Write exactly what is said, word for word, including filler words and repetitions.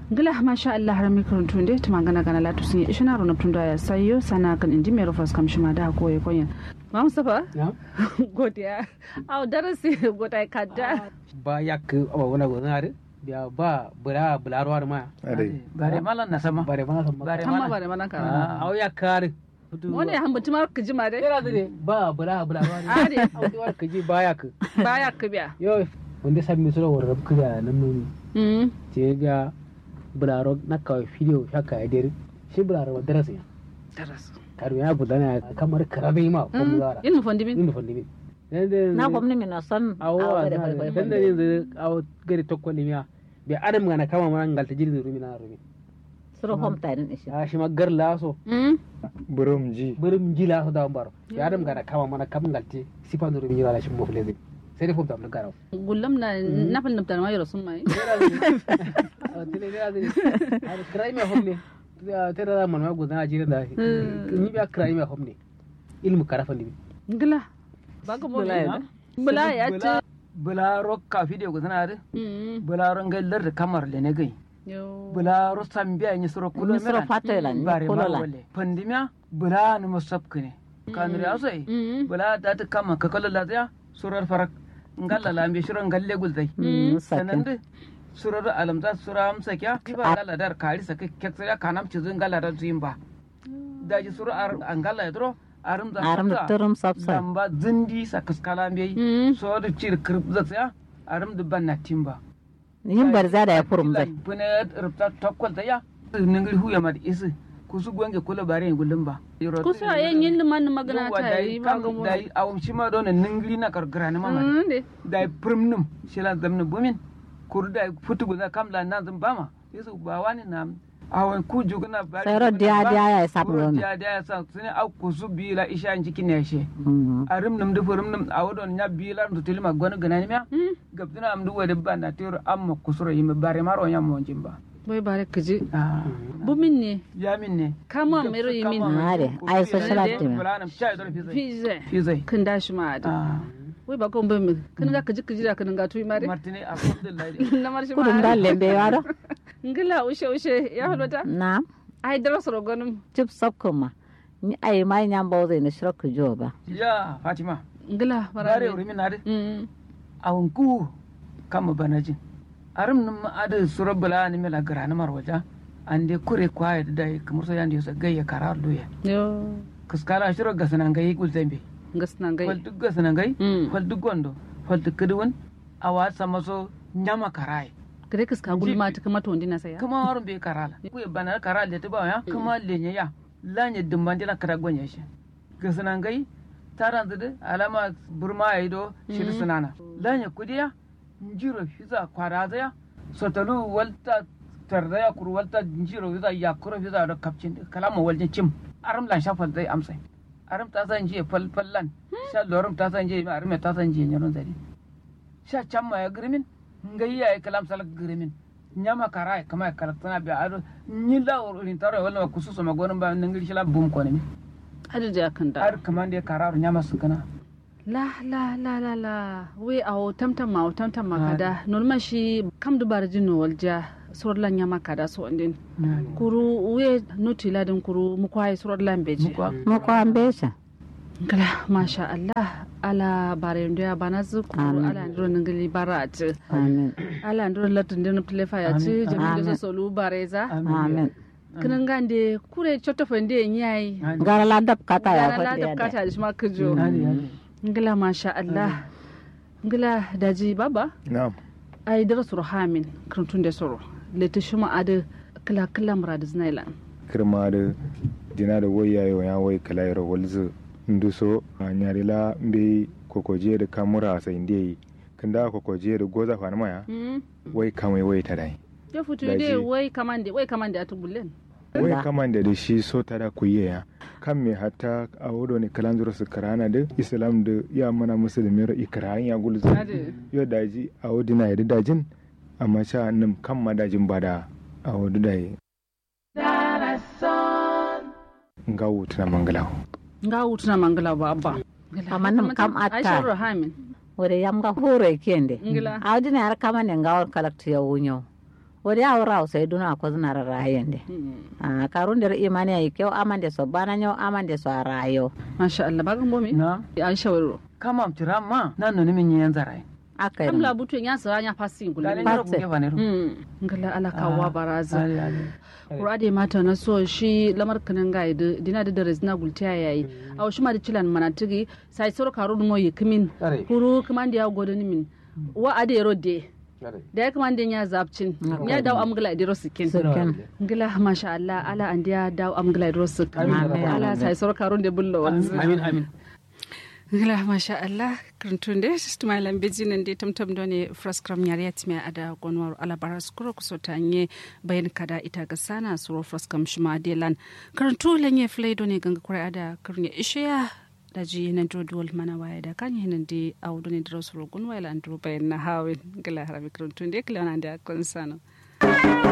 ngila masha Allah har mikron tunde tuma gana gana latu sun yi ishina rona tunda ya sayo sana kan indi mero fas kam shima da ko ye koyen ma mustafa godiya aw darasi godai kadda ba yak awa wana gonare biya ba bura bularwar ma bare malan na sama bare malan sama bare malan bare malan ka aw yakar wani hambatu mar ka jima dai kira dai ba bura bularwar ade aw diwar ka ji ba yak ba yak biya yo wanda sabbi sura warab kida nan mun mm ce ga bularo na kawai video haka ya dare shi bularo wa darasa ya darasa karu ya budana kamar karabe ma ko muzara inu fondimin inu fondimin na gwamnati min san awa dan da ne aw gari tokko ne miya be adam ngana kama man ngal tajiri rumi na rumi suro hom tayin ishi a shi magar laso burum ji burum ji laso da baro be adam ngana kama man kam ngalti sipan rumi ra shi mo flezi sai da fofta mun garaw gullam na nafal nabtar ma yoro sun mai tele da da ar krai me homne tera da man ma gudana jira da ni ba krai me homne ilmu karafa ni ngila ba ko mo bula ya ce bula rokka video gudana da bula rongal da kamar le ne gai bula ro sambiya ni suro kulo mi suro fatela ni kulo pandimia bula ni musabkene kanri asai bula da ta kama ka kala la ya surar farak ngalla la ambe shiron galle gulzai sanan da surar alamza sura amsa kya kiba ngalla dar kari saka keksaya kanam cizun ngalla dar zimba daji surar angalla yadro arum da arum turum sapsa damba zindi sakaskala ambe so da cir kirb zaya arum da banna timba yin barza da ya furum zai bune rubta tokkol da ya ningri huya mad isi kusu gwange kula bare gullum ba kusu ayen yin liman magana ta yi ba ga mu dai awum shima don ningri na kargara ne mama dai primnum shila zamne bumin kur dai futu guza kamla na zan bama yesu ba wani na awan ku juguna bare sai ro dia dia ya sabu ro dia dia ya sa sune au kusu bila isha jiki ne she arim num du primnum awodon nya bila ndu tilma gonu gana ne miya gabduna am du wade banda tiro amma kusuro yime bare maro nya mo jimba boy bare kaje bumin ne ya min ne kama mero yimin hare ai so shalati fize fize kan dashi ma da wai ba kon bin kan ga kaji kaji da kan ga tuyi mare martini alhamdulillah na marshi ma kudin dalle be yaro ngila ushe ushe ya halota na ai daraso rogonum chip sabkuma ni ai mai nyam bawo zai na shirku joba ya fatima ngila bare uri min hade awun ku kama banajin arum num ada surabala ni mela grana marwaja ande kure kwaye da dai kamar so yande so gayya karar doya yo kuskala shiro gasana gayi gulzambe gasana gayi fal duk gasana gayi fal duk gondo fal duk kudun awa sama so nyama karai kare kuska gulma ta kama to ndina saya kuma warun be karala ku bana karal da ta ba ya kuma lenye ya lanye dumban dina kara gonya shi gasana gayi taran da alama burma aido shiri sunana lanye kudiya njiro fiza kwarazaya sotalu walta tardaya kur walta njiro fiza yakuro fiza da kapcin kalama waljin cim aram lan shafal dai amsai aram ta san je fal fallan sha lorum ta san je aram ta san je nyaron zari sha chamma ya grimin ngai ya kalam sal grimin nyama karai kama kalaktana bi ado nyilla urin taro wala kususo magonon ba nangiri shila bum ko ne adda kan da ar kamande karar nyama sukana la la la la la we awo tamtam ma tamtam ma kada normal shi kam dubar jino walja sorlan nya makada so ndin kuru we notila din kuru mu kwai sorlan beji mu kwa ambeja kala masha Allah ala bare ndia banazu kuru ala ndro ngali barat amen ala ndro latun din plefa ya ci jami da solu bareza amen kinan gande kure choto fende nyai gara la dab kata ya gara la dab kata shi ma kujo ngila masha Allah ngila daji baba na'am ai darasu ruhamin krantun da soro leta shuma ada kala kala murad znaila kirma da dina da waya yo ya wai kala yaro walzu nduso nyarila mbe kokoje da kamura sai ndei kanda kokoje da goza fa maya wai kamai wai ta dai ya futu dai wai kamande wai kamande atubullen wai kamande da shi so tada kuyiya kan me hatta a wodo ne kalanzuro su karana da islam da ya mana musulmi ro ikrahin ya gulzu yo daji a wodina ya dajin amma sha nan kan madajin bada a wodo dai nga wutuna mangala nga wutuna mangala ba abba amma nan kam atta aisha ruhamin wore yam ga hore kende a wodina har kama ne nga wor kalakta ya wunyo wodi awra sai duna ko zina rarayende a karun der imani ay kew amande so bana nyaw amande so arayo masha Allah ba gambo mi na an shawaro kama mtira ma nan no min yan zarai akai kam la butu nya sa nya fasi ngula dalin ro kunge banero ngala ala kawa baraza kurade mata na so shi lamar kanan ga dina da dare zina gultiya yayi aw shi ma da cilan manatigi sai soro karo mo yikimin kuru kamande ya godoni min wa ade rode da ya kamar ya zabcin ya dawo amgala idiro sikin ngila masha Allah ala an ya dawo amgala idiro sikin ala sai sor karun da bullo amin amin ngila masha Allah kuntunde sistema lambeji nan de tamtam done fraskram nyari atme ada gonwar ala baras kuro kusotanye bayan kada ita ga sana suro fraskam shima delan kuntu lenye flay done ganga kure ada kurnya ishiya daji nan dodol mana waya da kan hinan di awdo ne dros rogun wala andro bayan na hawin gala harabi kurun tunde kila nan da konsano